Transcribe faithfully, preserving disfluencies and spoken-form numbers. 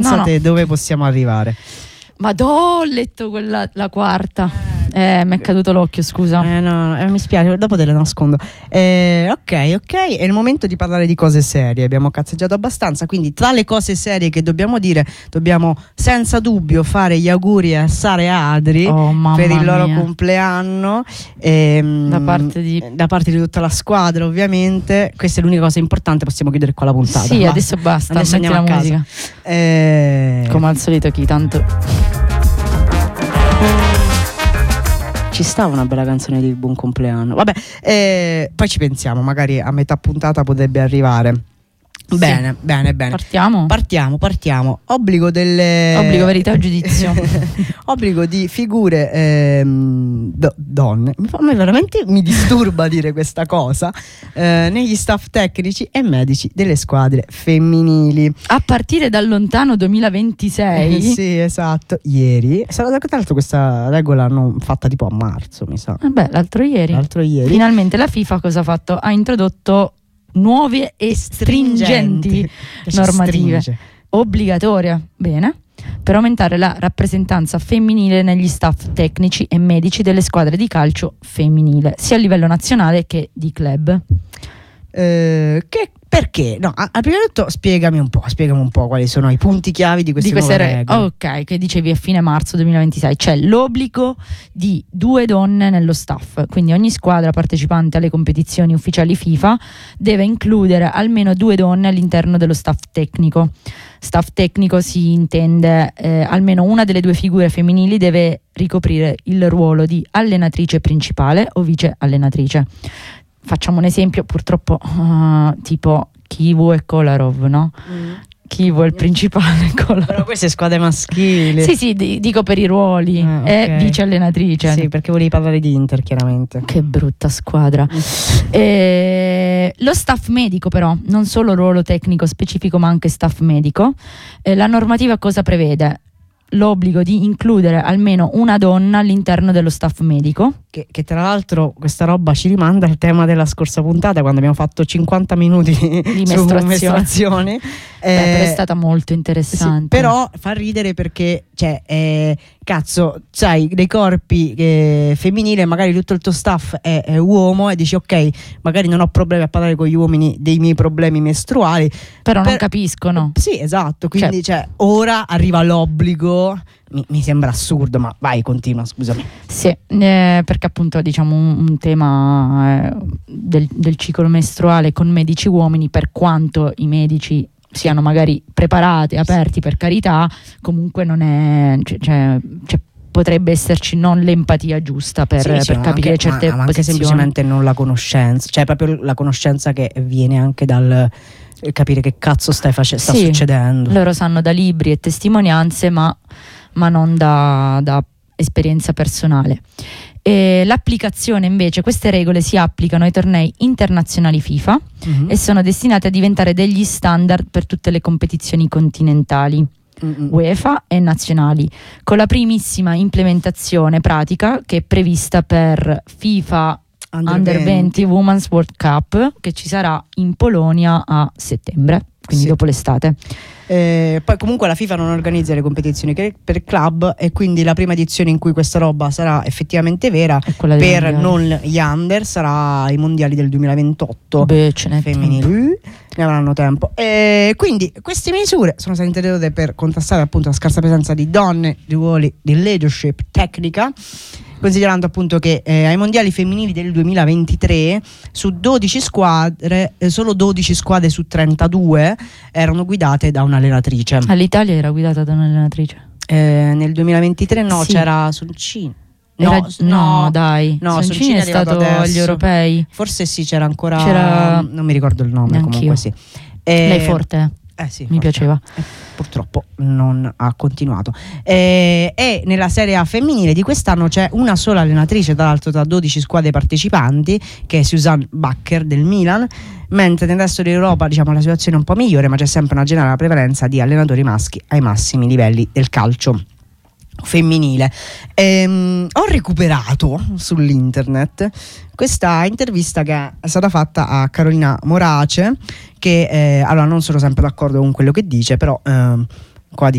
Pensate no, no. dove possiamo arrivare. Madò, ho letto quella, la quarta. Eh, mi è caduto l'occhio, scusa. Eh no, eh, mi spiace, dopo te le nascondo. Eh, ok, ok, è il momento di parlare di cose serie. Abbiamo cazzeggiato abbastanza, quindi tra le cose serie che dobbiamo dire, dobbiamo senza dubbio fare gli auguri a Sara e Adri oh, per il loro mia. compleanno. Ehm, da parte di da parte di tutta la squadra, ovviamente. Questa è l'unica cosa importante. Possiamo chiudere qua la puntata. Sì, basta. adesso basta. Adesso metti andiamo la a musica. Eh... Come al solito, chi tanto. Ci sta una bella canzone di buon compleanno. Vabbè, eh, poi ci pensiamo, magari a metà puntata potrebbe arrivare. Sì. Bene, bene, bene. Partiamo? Partiamo, partiamo. Obbligo delle... Obbligo, verità o giudizio? Obbligo di figure ehm, do- donne. Mi fa, a me veramente mi disturba dire questa cosa. Eh, negli staff tecnici e medici delle squadre femminili. A partire dal lontano duemilaventisei. Eh, sì, esatto. Ieri. Sarà tra l'altro questa regola l'hanno fatta tipo a marzo, mi sa. Vabbè, l'altro ieri. L'altro ieri. Finalmente la FIFA cosa ha fatto? Ha introdotto nuove e stringenti normative Stringe. obbligatorie, bene, per aumentare la rappresentanza femminile negli staff tecnici e medici delle squadre di calcio femminile, sia a livello nazionale che di club. Eh, che perché? No, a, a prima di tutto spiegami un po', spiegami un po' quali sono i punti chiavi di queste, di queste nuove re- regole. ok, che dicevi a fine marzo duemilaventisei c'è l'obbligo di due donne nello staff, quindi ogni squadra partecipante alle competizioni ufficiali FIFA deve includere almeno due donne all'interno dello staff tecnico. Staff tecnico si intende eh, almeno una delle due figure femminili deve ricoprire il ruolo di allenatrice principale o vice allenatrice. Facciamo un esempio, purtroppo uh, tipo Kivu e Kolarov, no? Mm. Kivu è il principale, Kolarov. Però queste squadre maschili. Sì, sì, d- dico per i ruoli. Ah, okay. È vice allenatrice. Sì, perché volevi parlare di Inter, chiaramente. Che brutta squadra. eh, lo staff medico, però, non solo ruolo tecnico specifico, ma anche staff medico. Eh, la normativa cosa prevede? L'obbligo di includere almeno una donna all'interno dello staff medico. Che, che tra l'altro questa roba ci rimanda al tema della scorsa puntata, quando abbiamo fatto cinquanta minuti di su mestruazione. Beh, eh, però è stata molto interessante. Sì, però fa ridere perché, cioè, eh, cazzo, sai, dei corpi eh, femminili, magari tutto il tuo staff è, è uomo e dici ok, magari non ho problemi a parlare con gli uomini dei miei problemi mestruali. Però per... non capiscono. Sì, esatto, quindi cioè, cioè ora arriva l'obbligo. Mi, mi sembra assurdo, ma vai, continua, scusami. Sì, eh, perché appunto diciamo un, un tema eh, del, del ciclo mestruale con medici uomini, per quanto i medici siano magari preparati, aperti, per carità, comunque non è, cioè, cioè potrebbe esserci non l'empatia giusta per, sì, sì, per capire anche, certe ma, ma anche posizioni. semplicemente non la conoscenza, cioè proprio la conoscenza che viene anche dal capire che cazzo stai face- sta sì, succedendo. Loro sanno da libri e testimonianze, ma ma non da, da esperienza personale. E l'applicazione invece, queste regole si applicano ai tornei internazionali FIFA mm-hmm. e sono destinate a diventare degli standard per tutte le competizioni continentali mm-hmm. UEFA e nazionali, con la primissima implementazione pratica che è prevista per FIFA Under, Under venti. venti Women's World Cup, che ci sarà in Polonia a settembre, quindi sì. dopo l'estate. Eh, poi comunque la FIFA non organizza le competizioni per club, e quindi la prima edizione in cui questa roba sarà effettivamente vera per non gli under sarà i mondiali del duemilaventotto. Beh, ce n'è femminili, ne avranno tempo. E quindi queste misure sono state introdotte per contrastare appunto la scarsa presenza di donne di ruoli di leadership tecnica, considerando appunto che eh, ai mondiali femminili del duemilaventitré su dodici squadre, eh, solo dodici squadre su trentadue erano guidate da un'allenatrice. All'Italia era guidata da un'allenatrice? Eh, nel duemilaventitré no, sì. c'era Soncini. No, no, no, dai, no, Soncini, Soncini è stato adesso. agli europei. Forse sì, c'era ancora, c'era... non mi ricordo il nome, neanch'io. comunque sì. Eh, Lei forte? Eh sì, mi forte. piaceva. Eh, purtroppo non ha continuato. Eh, e nella Serie A femminile di quest'anno c'è una sola allenatrice, tra l'altro tra dodici squadre partecipanti, che è Susanne Bakker del Milan, mentre nel resto d'Europa diciamo la situazione è un po' migliore, ma c'è sempre una generale prevalenza di allenatori maschi ai massimi livelli del calcio femminile. Ehm, ho recuperato sull'internet questa intervista che è stata fatta a Carolina Morace, che eh, allora non sono sempre d'accordo con quello che dice, però eh, qua dice